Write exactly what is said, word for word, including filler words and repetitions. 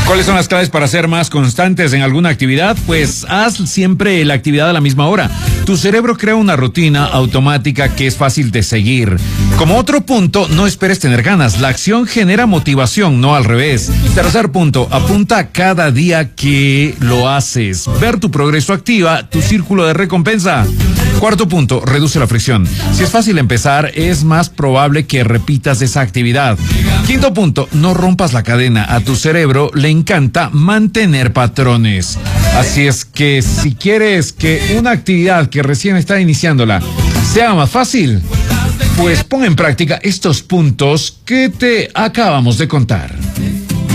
¿Cuáles son las claves para ser más constantes en alguna actividad? Pues haz siempre la actividad a la misma hora. Tu cerebro crea una rutina automática que es fácil de seguir. Como otro punto, no esperes tener ganas. La acción genera motivación, no al revés. Tercer punto, apunta cada día que lo haces. Ver tu progreso activa tu círculo de recompensa. Cuarto punto, reduce la fricción. Si es fácil empezar, es más probable que repitas esa actividad. Quinto punto, no rompas la cadena. A tu cerebro le encanta mantener patrones. Así es que si quieres que una actividad que recién está iniciándola sea más fácil, pues pon en práctica estos puntos que te acabamos de contar.